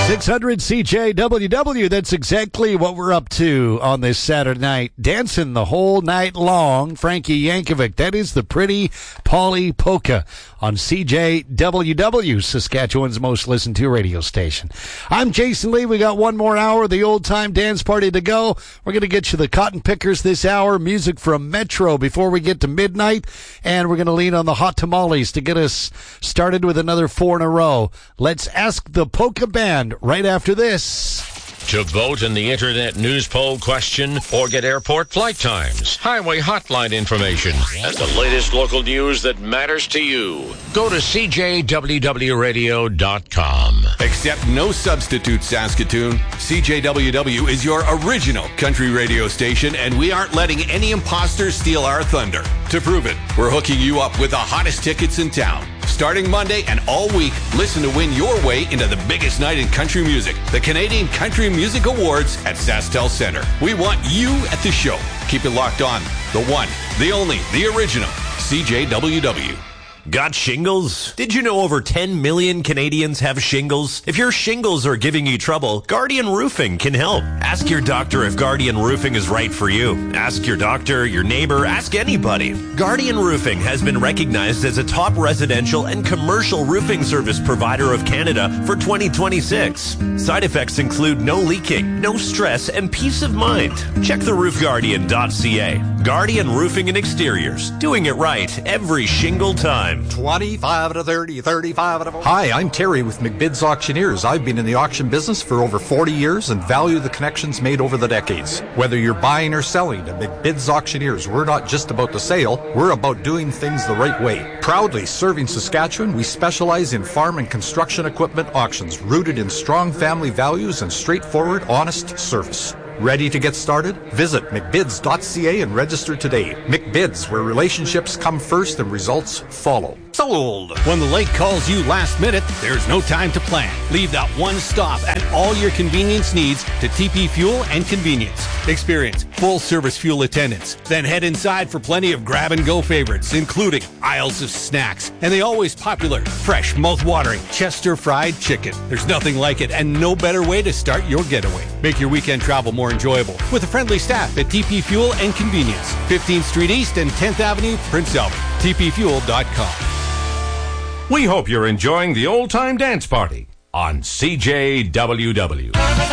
600 CJWW, that's exactly what we're up to on this Saturday night. Dancing the whole night long, Frankie Yankovic. That is the Pretty Polly Polka on CJWW, Saskatchewan's most listened to radio station. I'm Jason Lee. We got one more hour of the old time dance party to go. We're going to get you the Cotton Pickers this hour, music from Metro before we get to midnight, and we're going to lean on the Hot Tamales to get us started with another 4 in a row. Let's ask the Polka Band right after this. To vote in the Internet News Poll question or get airport flight times, highway hotline information, and the latest local news that matters to you, go to CJWWRadio.com. Accept no substitute, Saskatoon. CJWW is your original country radio station, and we aren't letting any imposters steal our thunder. To prove it, we're hooking you up with the hottest tickets in town. Starting Monday and all week, listen to win your way into the biggest night in country music, the Canadian Country Music Awards at SaskTel Center. We want you at the show. Keep it locked on. The one, the only, the original, CJWW. Got shingles? Did you know over 10 million Canadians have shingles? If your shingles are giving you trouble, Guardian Roofing can help. Ask your doctor if Guardian Roofing is right for you. Ask your doctor, your neighbor, ask anybody. Guardian Roofing has been recognized as a top residential and commercial roofing service provider of Canada for 2026. Side effects include no leaking, no stress, and peace of mind. Check theroofguardian.ca. Guardian Roofing and Exteriors. Doing it right every shingle time. 25 to 30, 35 to 40. Hi, I'm Terry with McBid's Auctioneers. I've been in the auction business for over 40 years and value the connections made over the decades. Whether you're buying or selling, at McBid's Auctioneers, we're not just about the sale, we're about doing things the right way. Proudly serving Saskatchewan, we specialize in farm and construction equipment auctions rooted in strong family values and straightforward, honest service. Ready to get started? Visit McBids.ca and register today. McBids, where relationships come first and results follow. Sold! When the lake calls you last minute, there's no time to plan. Leave that one stop and all your convenience needs to TP Fuel and Convenience. Experience full-service fuel attendants. Then head inside for plenty of grab-and-go favorites, including aisles of snacks and the always popular, fresh, mouth-watering Chester fried chicken. There's nothing like it and no better way to start your getaway. Make your weekend travel more enjoyable with a friendly staff at TP Fuel and Convenience, 15th Street East and 10th Avenue, Prince Albert. TPFuel.com. We hope you're enjoying the old-time dance party on CJWW.